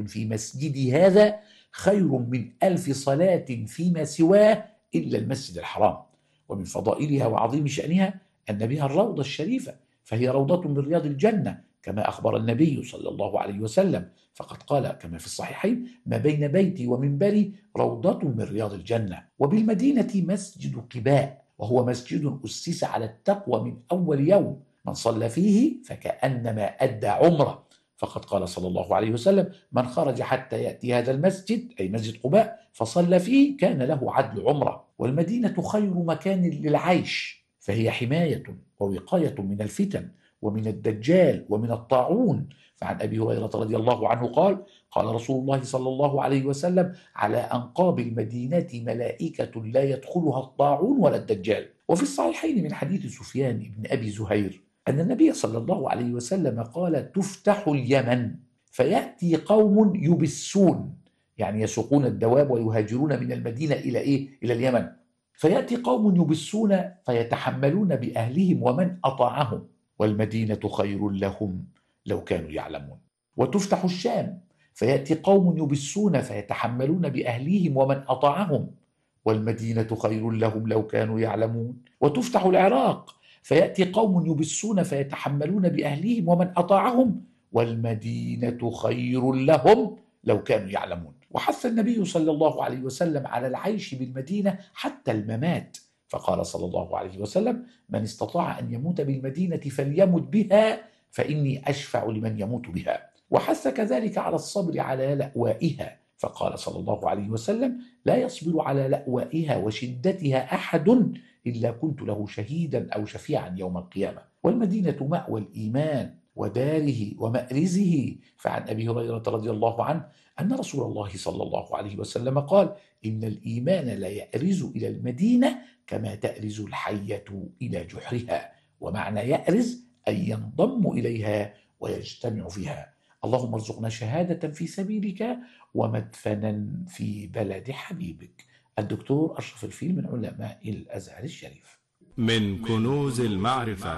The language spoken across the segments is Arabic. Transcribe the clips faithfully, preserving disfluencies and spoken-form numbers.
في مسجدي هذا خير من ألف صلاة فيما سواه إلا المسجد الحرام. ومن فضائلها وعظيم شأنها أن بها الروضة الشريفة، فهي روضة من رياض الجنة كما أخبر النبي صلى الله عليه وسلم، فقد قال كما في الصحيحين: ما بين بيتي ومنبري روضة من رياض الجنة. وبالمدينة مسجد قباء، وهو مسجد أسس على التقوى من أول يوم، من صلى فيه فكأنما أدى عمره، فقد قال صلى الله عليه وسلم: من خرج حتى يأتي هذا المسجد، أي مسجد قباء، فصلى فيه كان له عدل عمره. والمدينة خير مكان للعيش، فهي حماية ووقاية من الفتن ومن الدجال ومن الطاعون. فعن أبي هريرة رضي الله عنه قال: قال رسول الله صلى الله عليه وسلم: على أنقاب المدينة ملائكة لا يدخلها الطاعون ولا الدجال. وفي الصحيحين من حديث سفيان بن أبي زهير أن النبي صلى الله عليه وسلم قال: تفتح اليمن فيأتي قوم يبسون، يعني يسوقون الدواب ويهاجرون من المدينة إلى إيه؟ إلى اليمن. فيأتي قوم يبسون فيتحملون بأهلهم ومن أطاعهم، والمدينة خير لهم لو كانوا يعلمون. وتفتح الشام فيأتي قوم يبسون فيتحملون بأهليهم ومن أطاعهم، والمدينة خير لهم لو كانوا يعلمون. وتفتح العراق فيأتي قوم يبسون فيتحملون بأهليهم ومن أطاعهم، والمدينة خير لهم لو كانوا يعلمون. وحث النبي صلى الله عليه وسلم على العيش بالمدينة حتى الممات، فقال صلى الله عليه وسلم: من استطاع أن يموت بالمدينة فليمت بها فإني أشفع لمن يموت بها. وحث كذلك على الصبر على لأوائها، فقال صلى الله عليه وسلم: لا يصبر على لأوائها وشدتها أحد إلا كنت له شهيدا أو شفيعا يوم القيامة. والمدينة مأوى الإيمان وداره ومأرزه. فعن أبي هريرة رضي الله عنه أن رسول الله صلى الله عليه وسلم قال: إن الإيمان لا يأرز إلى المدينة كما تأرز الحية إلى جحرها. ومعنى يأرز أي ينضم إليها ويجتمع فيها. اللهم ارزقنا شهادة في سبيلك ومدفنا في بلد حبيبك. الدكتور أشرف الفيل من علماء الأزهر الشريف. من كنوز المعرفة،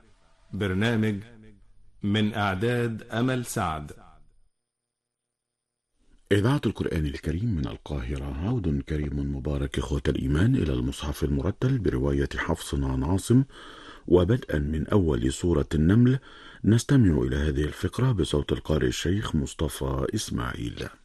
برنامج من إعداد أمل سعد. إذاعة القرآن الكريم من القاهرة. عود كريم مبارك إخوة الإيمان إلى المصحف المرتل برواية حفص عن عاصم، وبدءا من أول سورة النمل نستمع إلى هذه الفقرة بصوت القارئ الشيخ مصطفى إسماعيل.